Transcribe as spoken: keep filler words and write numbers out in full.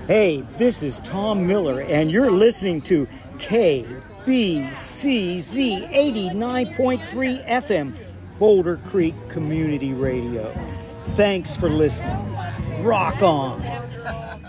Hey, this is Tom Miller, and you're listening to K B C Z eighty-nine point three F M, Boulder Creek Community Radio. Thanks for listening. Rock on.